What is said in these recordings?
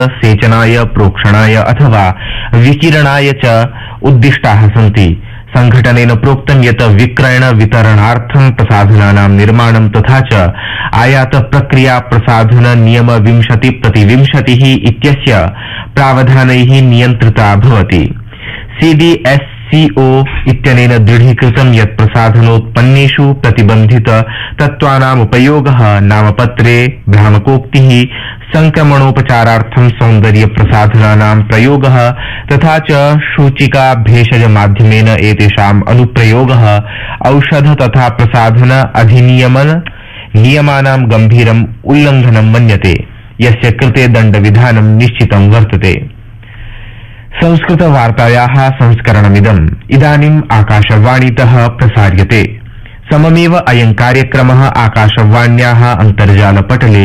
सेचनाय, प्रोक्षणाय अथवा विकिरणाय च उद्दिष्टाः सन्ति। संघटनेन प्रोक्तं यत् विक्रयण वितरणार्थं प्रसाधनानां निर्माणं तथा च आयात प्रक्रिया प्रसाधन नियम 20/20 इत्यस्य प्रावधानैः नियन्त्रिता भवति। CDSCO इत्यनेन दृढीकृतं यत् प्रसाधनोत्पन्नेषु प्रतिबन्धित तत्त्वानाम् उपयोगः नामपत्रे भ्रामकोक्तिः, संक्रमणोपचारार्थं सौन्दर्य प्रसाधनानां प्रयोगः तथा च सूचिका भेषज माध्यमेन एतेषाम् अनुप्रयोगः औषध तथा प्रसाधन अधिनियमन नियमानां गम्भीरम् उल्लङ्घनं मन्यते, यस्य कृते दण्डविधानं निश्चितं वर्तते। संस्कृतवार्तायाः संस्करणमिदम् इदानीम् आकाशवाणीतः प्रसार्यते। सममेव अयं कार्यक्रमः आकाशवाण्याः अन्तर्जालपटले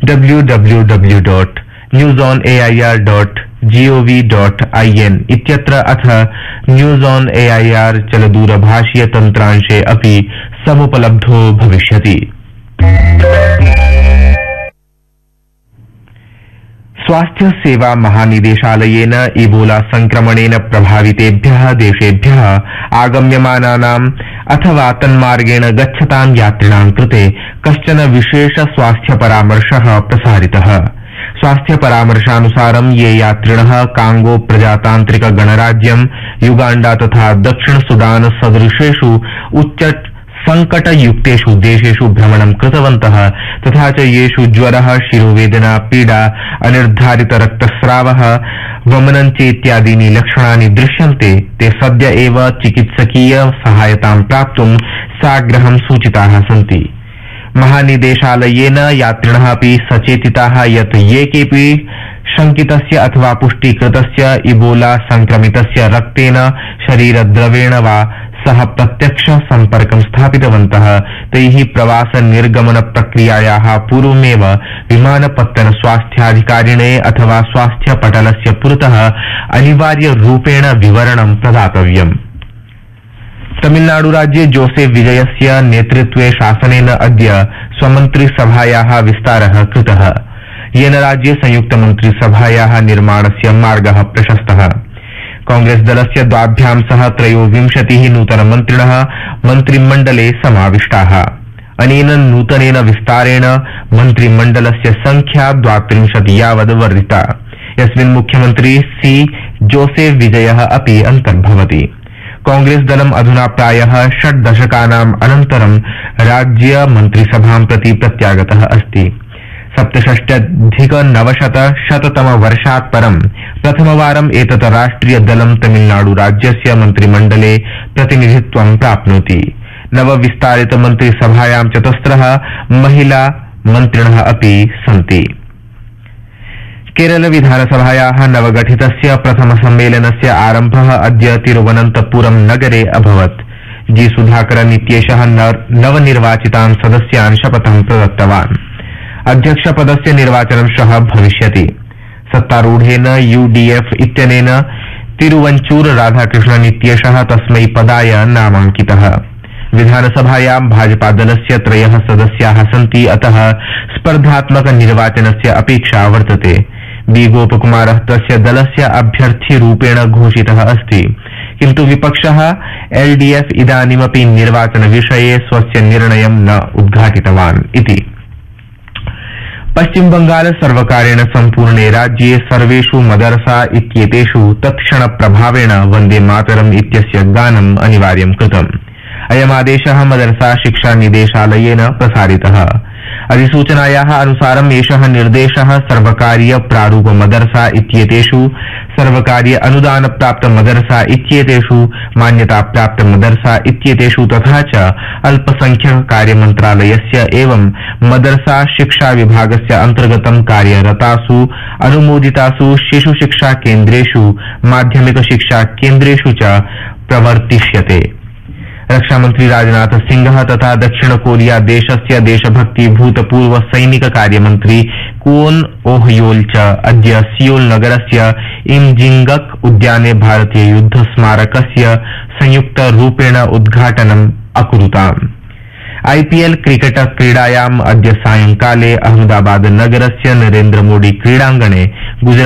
www.newsonair.gov.in इत्यत्र अथ न्यूज ऑन एआईआर चलदूरभाषीय तन्त्रांशे अपि समुपलब्धो भविष्यति। स्वास्थ्य सेवा महानिदेशालयेन इबोला संक्रमणेन प्रभावितेभ्यः देशेभ्यः आगम्यमानानाम् अथवा तन्मार्गेण गच्छतां यात्रिणां कृते कश्चन विशेष स्वास्थ्य परामर्शः प्रसारितः। स्वास्थ्य परामर्शानुसारं ये यात्रिणः कांगो प्रजातांत्रिक गणराज्यं, युगांडा तथा दक्षिण सुदान सदृशेषु उच्च संकटयुक्तेषु देशेषु भ्रमणं कृतवन्तः तथा च येषु ज्वरः, शिरोवेदना, पीडा, अनिर्धारित रक्तस्रावः, वमनं चेत्यादीनि लक्षणानि दृश्यन्ते, ते सद्य एव चिकित्सकीय सहायतां प्राप्तुं साग्रहं सूचिताः सन्ति। महानिदेशालयेन यात्रिणः अपि सचेतिताः यत् ये केऽपि शंकितस्य अथवा पुष्टीकृतस्य इबोला संक्रमितस्य रक्तेन, शरीरद्रवेण वा सह प्रत्यक्ष संपर्कं स्थापितवन्तः तैः प्रवास निर्गमन प्रक्रियायाः पूर्वमेव विमानपत्तन स्वास्थ्याधिकारिणे अथवा स्वास्थ्य पटलस्य पुरतः अनिवार्य रूपेण विवरणं प्रदातव्यम्। तमिलनाडु राज्ये जोसेफ विजयस्य नेतृत्वे शासनेन अद्य स्वमन्त्रिसभायाः विस्तारः कृतः, येन राज्ये संयुक्तमन्त्रिसभायाः निर्माणस्य मार्गः प्रशस्तः। कांग्रेस दलस्य द्वाभ्यां सह 23 नूतनमन्त्रिणः मन्त्रिमण्डले समाविष्टाः। अनेन नूतनेन विस्तारेण मन्त्रिमण्डलस्य संख्या 32 यावद् वर्धिता, यस्मिन् मुख्यमन्त्री सी जोसेफ विजयः अपि अन्तर्भवति। कांग्रेस दलम् अधुना प्रायः 6 दशकानाम् अनन्तरं राज्य मन्त्रिसभां प्रति प्रत्यागतः अस्ति। 67,900 परं प्रथमवारं एतत् राष्ट्रिय दलं तमिलनाडु राज्यस्य मन्त्रिमण्डले प्रतिनिधित्वं प्राप्नोति। नवविस्तारित मन्त्रिसभायां 4 महिला मन्त्रिणः अपि सन्ति। केरल विधानसभायाः नवगठितस्य प्रथम सम्मेलनस्य आरम्भः अद्य तिरुवनन्तपुरं नगरे अभवत्। जी सुधाकरन् इत्येषः नवनिर्वाचितान् सदस्यान् शपथं प्रदत्तवान्। अध्यक्षपदस्य निर्वाचनं श्वः भविष्यति। सत्तारूढेन यूडीएफ इत्यनेन तिरुवंचूर राधाकृष्णन् इत्येषः तस्मै पदाय नामाङ्कितः। विधानसभायां भाजपादलस्य 3 सदस्याः सन्ति, अतः स्पर्धात्मक निर्वाचनस्य अपेक्षा वर्तते। बी गोपकुमारः तस्य दलस्य अभ्यर्थीरूपेण घोषितः अस्ति, किन्तु विपक्षः एलडीएफ इदानीमपि निर्वाचनविषये स्वस्य निर्णयं न उद्घाटितवान् इति। पश्चिम बंगाल सर्वकारेण सम्पूर्णे राज्ये सर्वेषु मदरसा इत्येतेषु तत्क्षण प्रभावेण वन्दे मातरम् इत्यस्य गानम् अनिवार्यं कृतम्। अयमादेशः मदरसा शिक्षा निदेशालयेन प्रसारितः। अधिसूचनायाः अनुसारम् एषः निर्देशः सर्वकारीय प्रारूप मदरसा इत्येतेषु, सर्वकारीय अनुदान प्राप्त मदरसा इत्येतेषु, मान्यता प्राप्त मदरसा इत्येतेषु तथा च अल्पसंख्यक कार्य मन्त्रालयस्य एवं मदरसा शिक्षा विभागस्य अन्तर्गतं कार्यरतासु अनुमोदितासु शिशु शिक्षा केन्द्रेषु, माध्यमिक शिक्षा केन्द्रेषु च प्रवर्तिष्यते। रक्षामंत्री राजनाथ सिंह तथा दक्षिण कोरिया देशस्य देशभक्ति भूतपूर्व सैनिक कार्यमंत्री क्वोन ओहयोल च अद्य सियोल नगरस्य इमजिंगक उद्याने भारतीय युद्ध स्मारकस्य संयुक्त रूपेण उद्घाटनम् अकुरुताम्। आईपीएल क्रिकेट क्रीडायाम् अद्य सायंकाले अहमदाबाद नगरस्य नरेन्द्र मोदी क्रीडाङ्गणे